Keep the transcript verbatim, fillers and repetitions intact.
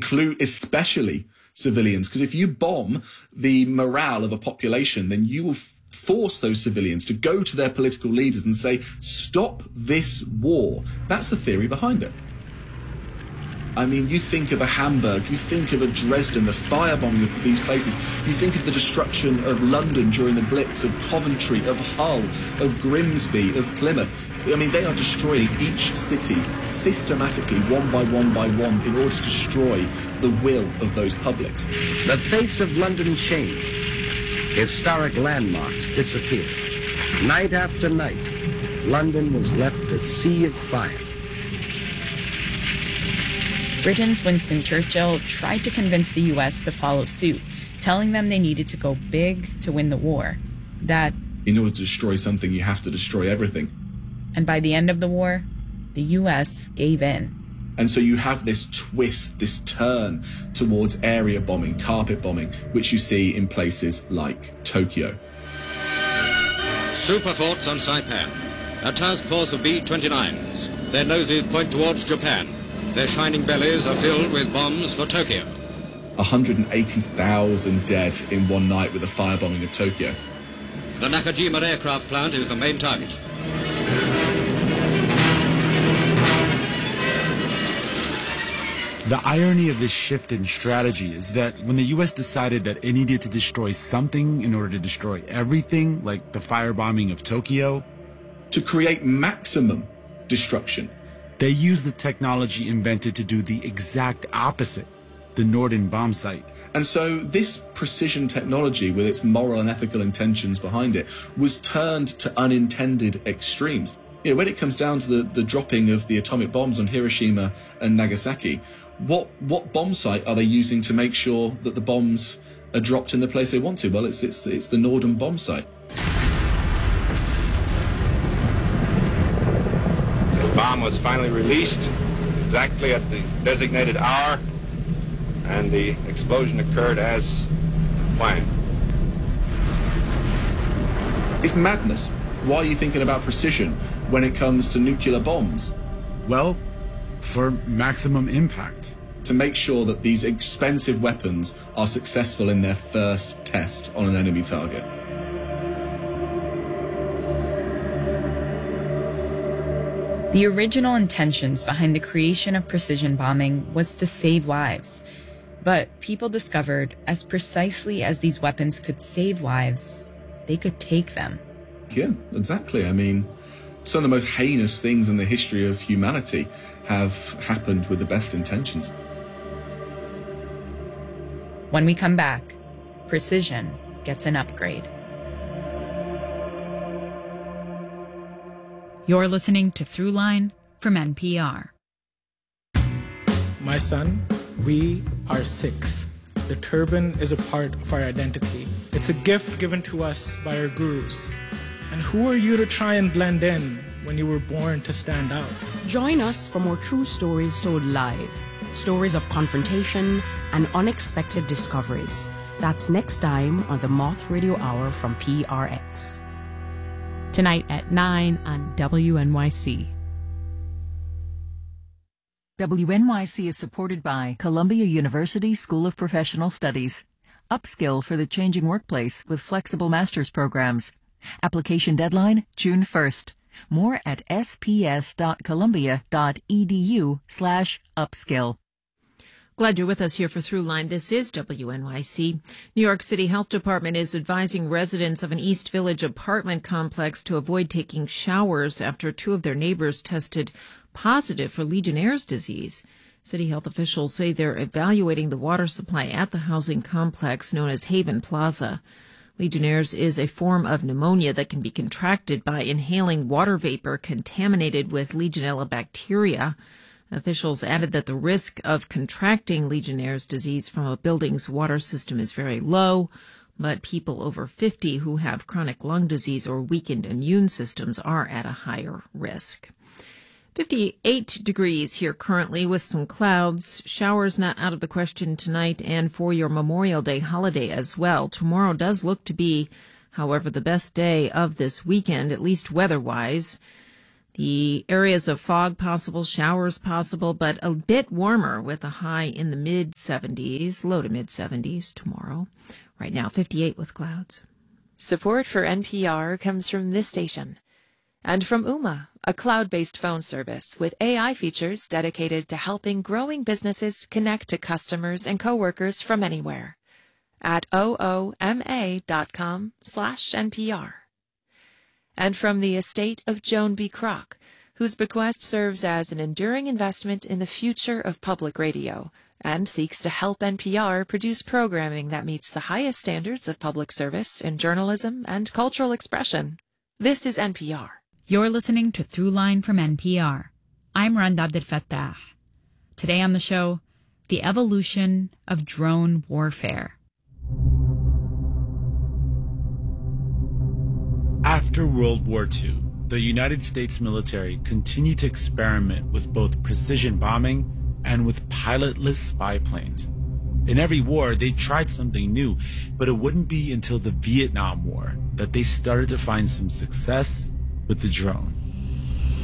include especially civilians, because if you bomb the morale of a population, then you will f- force those civilians to go to their political leaders and say, stop this war. That's the theory behind it. I mean, you think of a Hamburg, you think of a Dresden, the firebombing of these places. You think of the destruction of London during the Blitz, of Coventry, of Hull, of Grimsby, of Plymouth. I mean, they are destroying each city systematically, one by one by one, in order to destroy the will of those publics. The face of London changed. Historic landmarks disappeared. Night after night, London was left a sea of fire. Britain's Winston Churchill tried to convince the U S to follow suit, telling them they needed to go big to win the war. That, in order to destroy something, you have to destroy everything. And by the end of the war, the U S gave in. And so you have this twist, this turn towards area bombing, carpet bombing, which you see in places like Tokyo. Super forts on Saipan. A task force of B twenty-nines. Their noses point towards Japan. Their shining bellies are filled with bombs for Tokyo. one hundred eighty thousand dead in one night with the firebombing of Tokyo. The Nakajima aircraft plant is the main target. The irony of this shift in strategy is that when the U S decided that it needed to destroy something in order to destroy everything, like the firebombing of Tokyo, to create maximum destruction, they used the technology invented to do the exact opposite, the Norden bomb sight. And so this precision technology, with its moral and ethical intentions behind it, was turned to unintended extremes. You know, when it comes down to the, the dropping of the atomic bombs on Hiroshima and Nagasaki, what what bomb site are they using to make sure that the bombs are dropped in the place they want to? Well, it's it's it's the Norden bomb site. The bomb was finally released exactly at the designated hour, and the explosion occurred as planned. It's madness. Why are you thinking about precision when it comes to nuclear bombs? Well, for maximum impact. To make sure that these expensive weapons are successful in their first test on an enemy target. The original intentions behind the creation of precision bombing was to save lives. But people discovered, as precisely as these weapons could save lives, they could take them. Yeah, exactly. I mean, some of the most heinous things in the history of humanity have happened with the best intentions. When we come back, precision gets an upgrade. You're listening to Throughline from N P R. My son, we are Sikhs. The turban is a part of our identity. It's a gift given to us by our gurus. And who are you to try and blend in when you were born to stand out? Join us for more true stories told live. Stories of confrontation and unexpected discoveries. That's next time on the Moth Radio Hour from P R X. Tonight at nine on W N Y C. W N Y C is supported by Columbia University School of Professional Studies. Upskill for the changing workplace with flexible master's programs. Application deadline, June first. More at sps.columbia.edu slash upskill. Glad you're with us here for Throughline. This is W N Y C. New York City Health Department is advising residents of an East Village apartment complex to avoid taking showers after two of their neighbors tested positive for Legionnaire's disease. City health officials say they're evaluating the water supply at the housing complex known as Haven Plaza. Legionnaire's is a form of pneumonia that can be contracted by inhaling water vapor contaminated with Legionella bacteria. Officials added that the risk of contracting Legionnaire's disease from a building's water system is very low, but people over fifty who have chronic lung disease or weakened immune systems are at a higher risk. fifty-eight degrees here currently with some clouds. Showers not out of the question tonight and for your Memorial Day holiday as well. Tomorrow does look to be, however, the best day of this weekend, at least weather-wise. The areas of fog possible, showers possible, but a bit warmer with a high in the mid seventies, low to mid seventies tomorrow. Right now, fifty-eight with clouds. Support for N P R comes from this station and from Ooma, a cloud-based phone service with A I features dedicated to helping growing businesses connect to customers and coworkers from anywhere at ooma.com slash NPR. And from the estate of Joan B. Kroc, whose bequest serves as an enduring investment in the future of public radio and seeks to help N P R produce programming that meets the highest standards of public service in journalism and cultural expression. This is N P R. You're listening to Throughline from N P R. I'm Rand Abdel Fattah. Today on the show, the evolution of drone warfare. After World War Two, the United States military continued to experiment with both precision bombing and with pilotless spy planes. In every war, they tried something new, but it wouldn't be until the Vietnam War that they started to find some success with the drone.